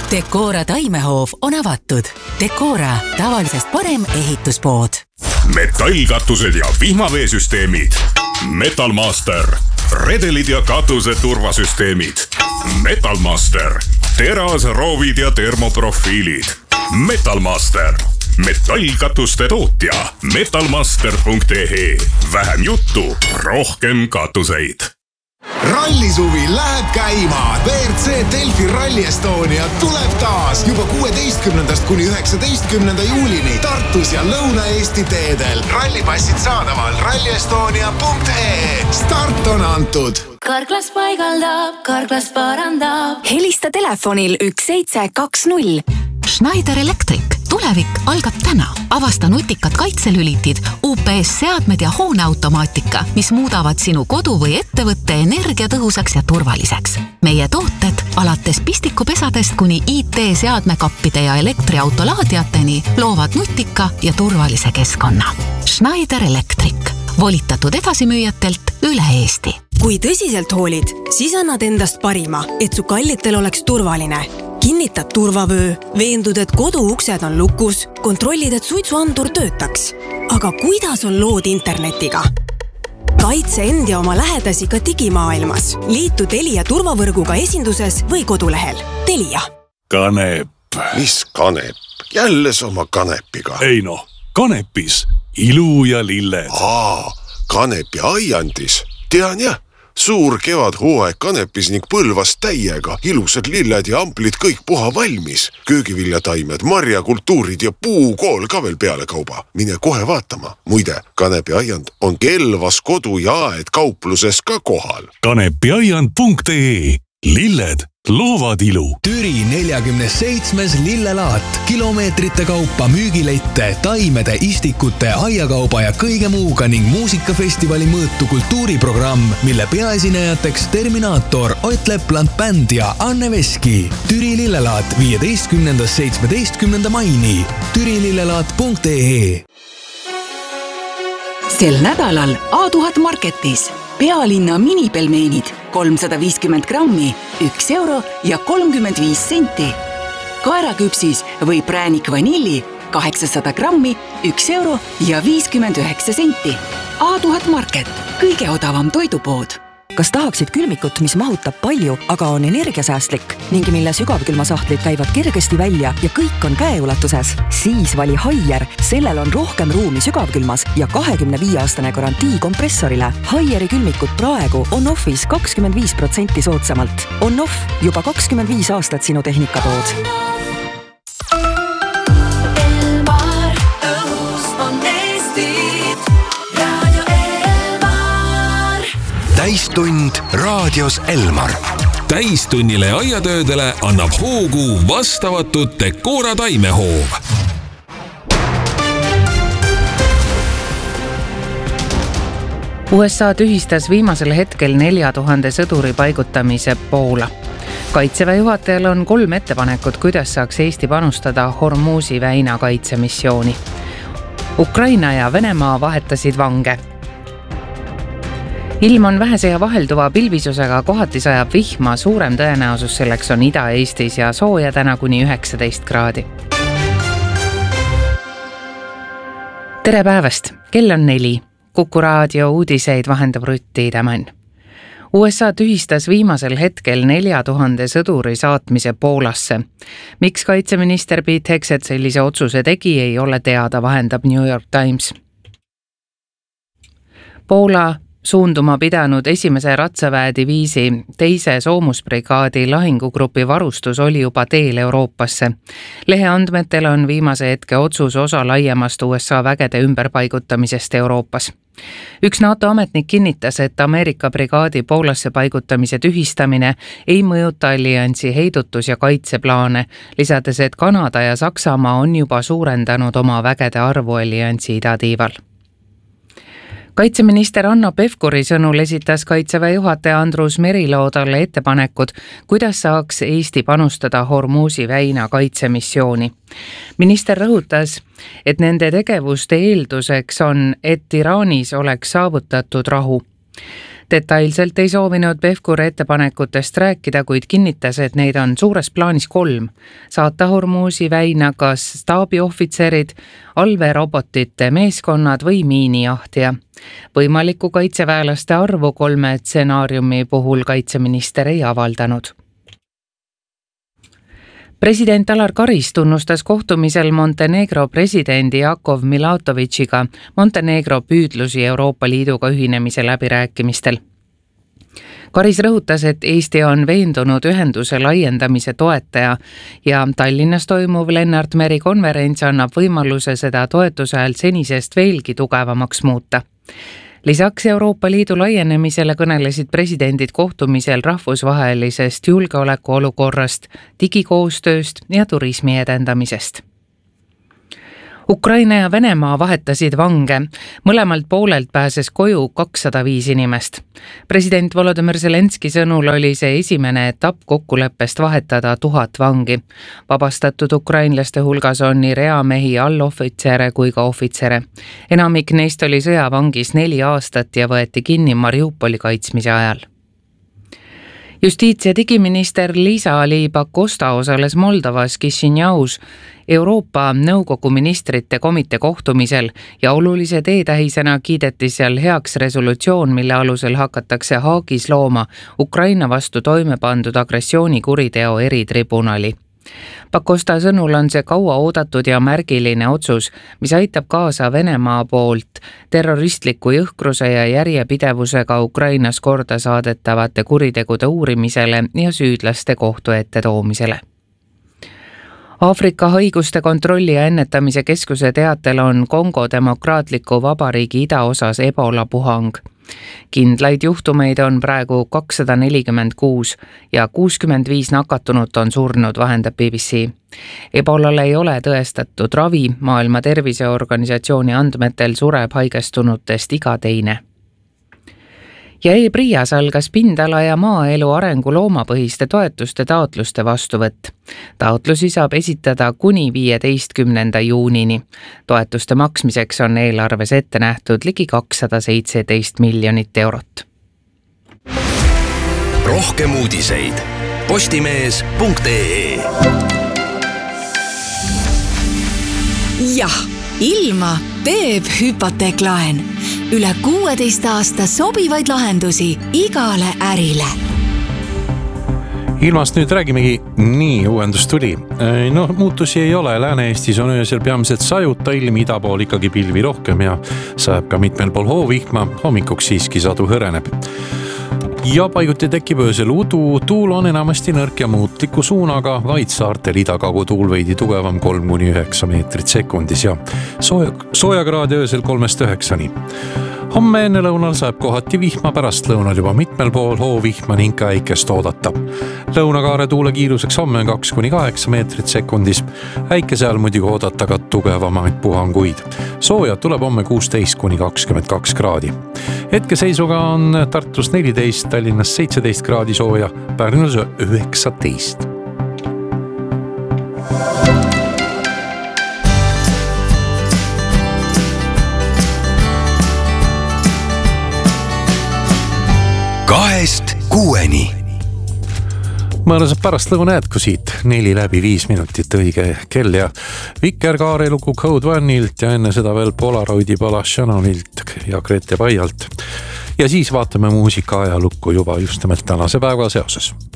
Decora taimehoov on avatud. Decora, tavalisest parem ehituspood. Metallkatused ja vihmaveesüsteemid. Metalmaster. Redelid ja katuse turvasüsteemid. Metalmaster. Terasroovid ja termoprofiilid. Metalmaster. Metallkatuste tootja. Metalmaster.ee. Vähem juttu, rohkem katuseid. Rallisuvi läheb käima. WRC Delfi Rally Estonia tuleb taas juba 16. kuni 19. juulini Tartus ja Lõuna-Eesti teedel. Rallipassid saadaval rallyestonia.ee. Start on antud. Karklas paigaldab, Karklas parandab. Helista telefonil 1720. Schneider Electric. Tulevik algab täna. Avasta nutikad kaitselülitid, UPS-seadmed ja hooneautomaatika, mis muudavad sinu kodu või ettevõtte energiatõhusaks ja turvaliseks. Meie tooted alates pistikupesadest kuni IT-seadmekappide ja elektriautolaadiateni loovad nutika ja turvalise keskkonna. Schneider Electric. Volitatud edasimüüjatelt üle Eesti. Kui tõsiselt hoolid, siis annad endast parima, et su kallitel oleks turvaline. Kinnitad turvavöö, veendud, et koduuksed on lukus, kontrollid, et suitsuandur töötaks. Aga kuidas on lood internetiga? Kaitse end ja oma lähedasi ka digimaailmas. Liitu Telia turvavõrguga esinduses või kodulehel. Telia. Kanep. Mis kanep? Jälle oma kanepiga. Ei no, kanepis. Ilu ja lilled. Kanepi aiandis. Tean jah. Suur kevadhooaeg kanepis ning Põlvas täiega. Ilusad lilled ja amplid kõik puha valmis. Köögiviljataimed, marjakultuurid ja puukool ka veel peale kauba. Mine kohe vaatama. Muide, kanepi aiand on Kelvas kodu ja aed kaupluses ka kohal. Kanepiaiand.ee. Lilled loovad ilu. Türi 47. lillelaat. Kilomeetrite kaupa müügilette, taimede, istikute, aiakauba ja kõige muuga ning muusikafestivali mõõtu kultuuriprogramm, mille peaesinejateks Terminaator, Ott Lepland Bänd ja Anne Veski. Türi lillelaat 15.–17. maini. Türilillelaat.ee. Sel nädalal A1000 Marketis pealinna minipelmeenid 350 grammi, 1 euro ja 35 senti. Kaeraküpsis või präänik vanilli 800 grammi, 1 euro ja 59 senti. A1000 Market, kõige odavam toidupood. Kas tahaksid külmikut, mis mahutab palju, aga on energiasäästlik ning mille sügavkülmasahtlid käivad kergesti välja ja kõik on käeulatuses? Siis vali Haier. Sellel on rohkem ruumi sügavkülmas ja 25-aastane garantii kompressorile. Haieri külmikut praegu on offis 25% soodsamalt. On off juba 25 aastat sinu tehnikatood. Täistund raadios Elmar. Täistunnile ja aiatöödele annab hoogu vastavatud Decora taimehoov. USA tühistas viimasel hetkel 4000 sõduri paigutamise Poola. Kaitseväe juhatajal on 3 ettepanekut, kuidas saaks Eesti panustada Hormuzi väina kaitsemissiooni. Ukraina ja Venemaa vahetasid vange. Ilm on vähese ja vahelduva pilvisusega, kohati sajab vihma, suurem tõenäosus selleks on Ida-Eestis ja sooja täna kuni 19 kraadi. Tere päevast, kell on 4. Kuku raadio uudiseid vahendab Rutti Tämän. USA tühistas viimasel hetkel 4000 sõduri saatmise Poolasse. Miks kaitseminister Pete Hegseth sellise otsuse tegi, ei ole teada, vahendab New York Times. Poola suunduma pidanud 1. ratsaväe diviisi 2. soomusbrigaadi lahingugrupi varustus oli juba teel Euroopasse. Lehe andmetel on viimase hetke otsus osa laiemast USA vägede ümberpaigutamisest Euroopas. Üks NATO ametnik kinnitas, et Ameerika brigaadi Poolasse paigutamise tühistamine ei mõjuta alliansi heidutus- ja kaitseplaane, lisades, et Kanada ja Saksamaa on juba suurendanud oma vägede arvu alliansi idatiival. Kaitseminister Hanno Pevkuri sõnul esitas kaitseväe juhataja Andrus Meriloo talle ettepanekud, kuidas saaks Eesti panustada Hormuzi väina kaitsemissiooni. Minister rõhutas, et nende tegevuste eelduseks on, et Iraanis oleks saavutatud rahu. Detailselt ei soovinud Pevkur ettepanekutest rääkida, kuid kinnitas, et neid on suures plaanis 3. Saata Hormuzi väinaga staabiohvitserid, allveerobotite meeskonnad või miinijahtija. Võimaliku kaitseväelaste arvu 3 stsenaariumi puhul kaitseminister ei avaldanud. President Alar Karis tunnustas kohtumisel Montenegro presidendi Jakov Milatovitšiga Montenegro püüdlusi Euroopa Liiduga ühinemise läbirääkimistel. Karis rõhutas, et Eesti on veendunud ühenduse laiendamise toetaja ja Tallinnas toimuv Lennart Meri konverents annab võimaluse seda toetuse häält senisest veelgi tugevamaks muuta. Lisaks Euroopa Liidu laienemisele kõnelesid presidendid kohtumisel rahvusvahelisest julgeolekuolukorrast, digikoostööst ja turismi edendamisest. Ukraina ja Venemaa vahetasid vange. Mõlemalt poolelt pääses koju 205 inimest. President Volodymyr Zelenski sõnul oli see esimene etapp kokkuleppest vahetada 1000 vangi. Vabastatud ukrainlaste hulgas on nii reamehi, allohvitsere kui ka ohvitsere. Enamik neist oli sõjavangis 4 aastat ja võeti kinni Mariupoli kaitsmise ajal. Justiits- ja digiminister Liisa-Ly Pakosta osales Moldovas Kišinjaus Euroopa Nõukogu ministrite komitee kohtumisel ja olulise teetähisena kiideti seal heaks resolutsioon, mille alusel hakatakse Haagis looma Ukraina vastu toime pandud agressioonikuriteo eritribunali. Pakosta sõnul on see kaua oodatud ja märgiline otsus, mis aitab kaasa Venemaa poolt terroristliku jõhkruse ja järjepidevusega Ukrainas korda saadetavate kuritegude uurimisele ja süüdlaste kohtu ette toomisele. Aafrika haiguste kontrolli ja ennetamise keskuse teatel on Kongo Demokraatliku Vabariigi idaosas Ebola puhang. Kindlaid juhtumeid on praegu 246 ja 65 nakatunut on surnud, vahendab BBC. Ebolale ei ole tõestatud ravi, Maailma Terviseorganisatsiooni andmetel sureb haigestunutest iga teine. Ja E-Prias algas pindala- ja maaelu arengu loomapõhiste toetuste taotluste vastuvõtt. Taotlusi saab esitada kuni 15. juunini. Toetuste maksmiseks on eelarves ette nähtud ligi 217 miljonit eurot. Rohkem uudiseid postimees.ee. Jah, ilma teeb hüpoteeklaen. Üle 16 aasta sobivaid lahendusi igale ärile. Ilmast nüüd räägimegi, nii uuendus tuli. Muutusi ei ole, Lääne-Eestis on öösel peamiselt sajuta ilm, ida pool ikkagi pilvi rohkem ja sajab ka mitmel pool hoovihma, hommikuks siiski sadu hõreneb. Ja paiguti tekib öösel udu, tuul on enamasti nõrk ja muutliku suunaga, vaid saartel ida-kagu tuul veidi tugevam 3–9 meetrit sekundis ja soojakraadi öösel 3–9. Homme enne lõunal saab kohati vihma, pärast lõunal juba mitmel pool hoovihma ning ka äikest oodata. Lõunakaare tuule kiiruseks homme on 2–8 meetrit sekundis. Äikese ajal muidugi oodata ka tugevamaid puhanguid. Sooja tuleb homme 16–22 kraadi. Hetkeseisuga on Tartus 14, Tallinnas 17 kraadi sooja, Pärnus 19. Kahest kuueni. Mõõrasab pärast lõuna jätku siit 4:05 õige kell ja Vikerkaare lugu Code Oneilt ja enne seda veel Polaroidi pala Shannonilt ja Grete Paialt. Ja siis vaatame muusika ajalukku juba just nimelt tänase päeva seoses.